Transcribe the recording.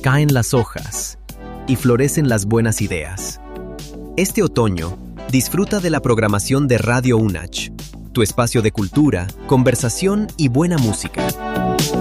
caen las hojas y florecen las buenas ideas. Este otoño, disfruta de la programación de Radio UNACH, tu espacio de cultura, conversación y buena música.